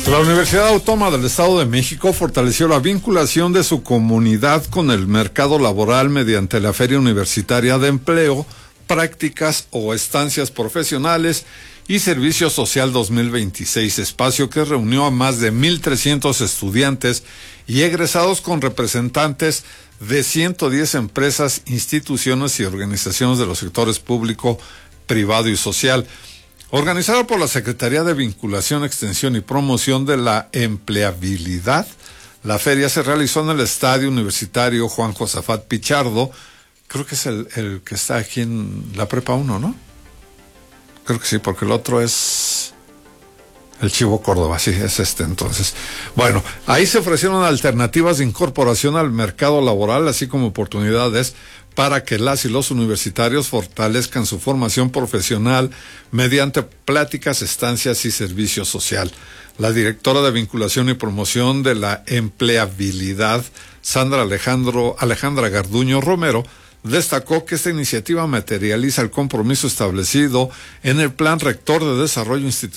La Universidad Autónoma del Estado de México fortaleció la vinculación de su comunidad con el mercado laboral mediante la Feria Universitaria de Empleo, Prácticas o Estancias Profesionales y Servicio Social 2026, espacio que reunió a más de 1,300 estudiantes y egresados con representantes de 110 empresas, instituciones y organizaciones de los sectores público, privado y social. Organizada por la Secretaría de Vinculación, Extensión y Promoción de la Empleabilidad, la feria se realizó en el Estadio Universitario Juan Josafat Pichardo. Creo que es el que está aquí en la Prepa 1, ¿no? Creo que sí, porque el otro es el Chivo Córdoba, sí, es este entonces. Bueno, ahí se ofrecieron alternativas de incorporación al mercado laboral, así como oportunidades para que las y los universitarios fortalezcan su formación profesional mediante pláticas, estancias y servicio social. La directora de Vinculación y Promoción de la Empleabilidad, Sandra Alejandra Garduño Romero, destacó que esta iniciativa materializa el compromiso establecido en el Plan Rector de Desarrollo Institucional